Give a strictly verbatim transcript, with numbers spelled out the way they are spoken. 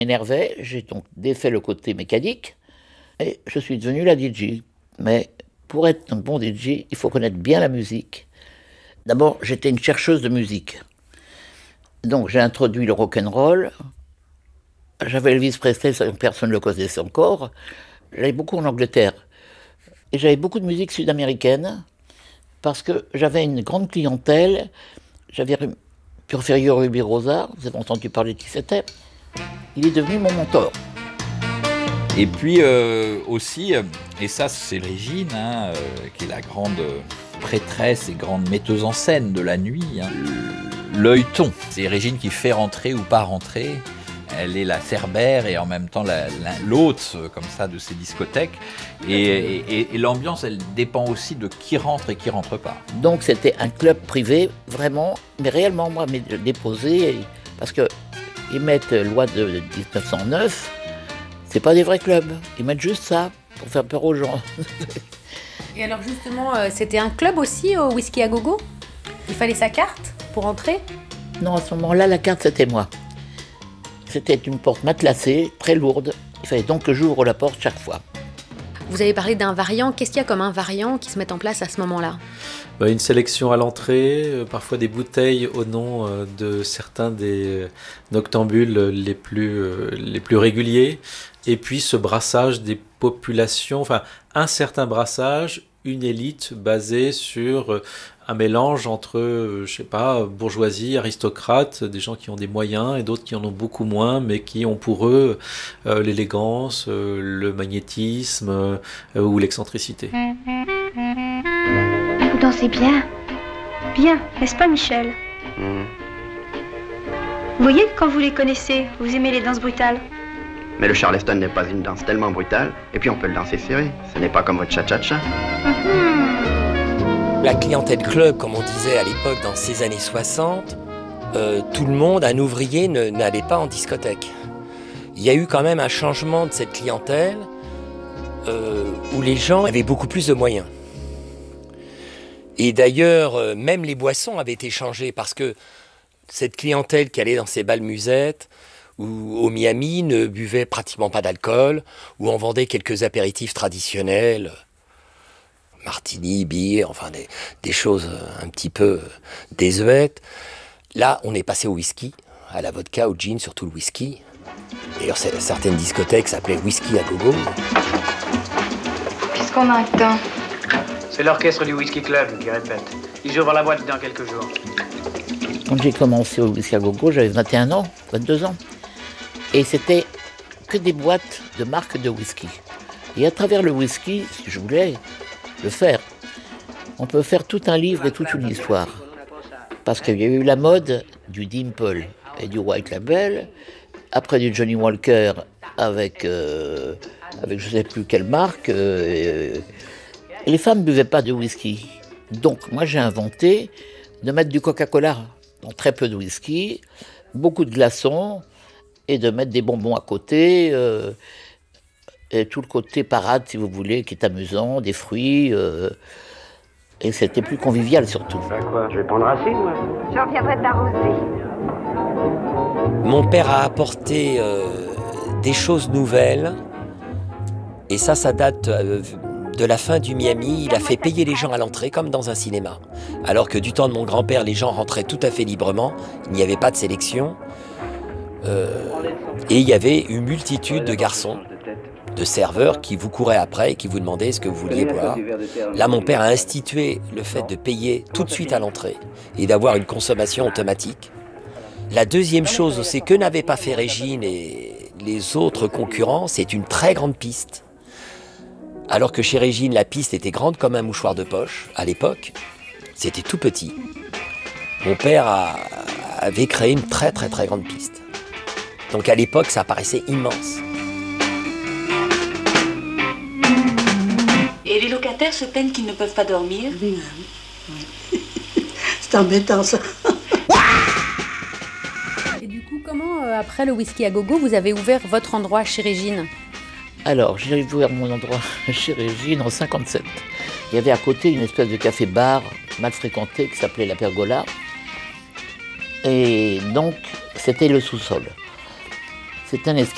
Énervé, j'ai donc défait le côté mécanique et je suis devenu la D J. Mais pour être un bon D J, il faut connaître bien la musique. D'abord, j'étais une chercheuse de musique. Donc j'ai introduit le rock'n'roll. J'avais Elvis Presley, personne ne le connaissait encore. J'allais beaucoup en Angleterre. Et j'avais beaucoup de musique sud-américaine parce que j'avais une grande clientèle. J'avais Porfirio Ruby Rosa, vous avez entendu parler de qui c'était. Il est devenu mon mentor. Et puis euh, aussi, et ça c'est Régine, hein, euh, qui est la grande prêtresse et grande metteuse en scène de la nuit, hein, l'œilleton. C'est Régine qui fait rentrer ou pas rentrer. Elle est la cerbère et en même temps la, la, l'hôte comme ça de ces discothèques. Et, et, et l'ambiance, elle dépend aussi de qui rentre et qui rentre pas. Donc c'était un club privé, vraiment, mais réellement, moi, mais déposé, parce qu'ils mettent loi de dix-neuf cent neuf, c'est pas des vrais clubs. Ils mettent juste ça pour faire peur aux gens. Et alors justement, euh, c'était un club aussi au Whisky à Gogo ? Il fallait sa carte pour entrer ? Non, à ce moment-là, la carte, c'était moi. C'était une porte matelassée, très lourde. Il fallait donc que j'ouvre la porte chaque fois. Vous avez parlé d'un variant. Qu'est-ce qu'il y a comme un variant qui se met en place à ce moment-là ? Une sélection à l'entrée, euh, parfois des bouteilles au nom euh, de certains des noctambules les plus, euh, les plus réguliers. Et puis ce brassage des populations, enfin un certain brassage, une élite basée sur euh, un mélange entre, euh, je sais pas, bourgeoisie, aristocrate, des gens qui ont des moyens et d'autres qui en ont beaucoup moins, mais qui ont pour eux euh, l'élégance, euh, le magnétisme euh, ou l'excentricité. Vous dansez bien. Bien, n'est-ce pas Michel ? Mmh. Vous voyez, quand vous les connaissez, vous aimez les danses brutales. Mais le charleston n'est pas une danse tellement brutale, et puis on peut le danser serré. Ce n'est pas comme votre cha-cha-cha. Mmh. La clientèle club, comme on disait à l'époque dans ces années soixante, euh, tout le monde, un ouvrier, ne, n'allait pas en discothèque. Il y a eu quand même un changement de cette clientèle euh, où les gens avaient beaucoup plus de moyens. Et d'ailleurs, euh, même les boissons avaient été changées parce que cette clientèle qui allait dans ces bals musettes ou au Miami ne buvait pratiquement pas d'alcool, où on vendait quelques apéritifs traditionnels, martini, bière, enfin des, des choses un petit peu désuètes. Là, on est passé au whisky, à la vodka, au gin, surtout le whisky. D'ailleurs, certaines discothèques s'appelaient Whisky à Gogo. Qu'est-ce qu'on a un temps ? C'est l'orchestre du Whisky Club qui répète. Ils ouvrent la boîte dans quelques jours. Quand j'ai commencé au Whisky à Gogo, j'avais vingt et un ans, vingt-deux ans. Et c'était que des boîtes de marques de whisky. Et à travers le whisky, si je voulais le faire, on peut faire tout un livre et toute une histoire. Parce qu'il y a eu la mode du Dimple et du White Label, après du Johnny Walker avec, euh, avec je ne sais plus quelle marque. Euh, et les femmes ne buvaient pas de whisky. Donc moi j'ai inventé de mettre du Coca-Cola dans très peu de whisky, beaucoup de glaçons, et de mettre des bonbons à côté, euh, et tout le côté parade, si vous voulez, qui est amusant, des fruits, euh, et c'était plus convivial surtout. Ben quoi, je vais prendre assis, moi. Je reviendrai t'arroser. Mon père a apporté euh, des choses nouvelles, et ça, ça date euh, de la fin du Miami. Il a fait payer les gens à l'entrée, comme dans un cinéma. Alors que du temps de mon grand-père, les gens rentraient tout à fait librement, il n'y avait pas de sélection. Euh, et il y avait une multitude de garçons, de serveurs qui vous couraient après et qui vous demandaient ce que vous vouliez boire. Là, mon père a institué le fait de payer tout de suite à l'entrée et d'avoir une consommation automatique. La deuxième chose, c'est que n'avait pas fait Régine et les autres concurrents, c'est une très grande piste. Alors que chez Régine, la piste était grande comme un mouchoir de poche, à l'époque, c'était tout petit. Mon père a, avait créé une très très très grande piste. Donc à l'époque, ça paraissait immense. Et les locataires se plaignent qu'ils ne peuvent pas dormir. Oui. C'est embêtant, ça. Et du coup, comment, euh, après le Whisky à Gogo, vous avez ouvert votre endroit chez Régine ? Alors, j'ai ouvert mon endroit chez Régine en cinquante-sept. Il y avait à côté une espèce de café-bar mal fréquenté qui s'appelait La Pergola. Et donc, c'était le sous-sol. C'était un escalier.